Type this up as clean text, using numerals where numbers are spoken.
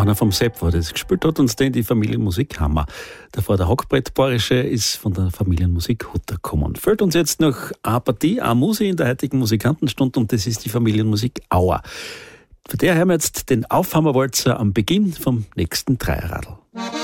Einer vom Sepp, der das gespielt hat, und dann die Familienmusik Hammer. Davor der Hackbrettbayerische ist von der Familienmusik Hutter gekommen. Fällt uns jetzt noch eine Partie, eine Musik in der heutigen Musikantenstunde, und das ist die Familienmusik Auer. Für der haben wir jetzt den Aufhammerwalzer am Beginn vom nächsten Dreierradl.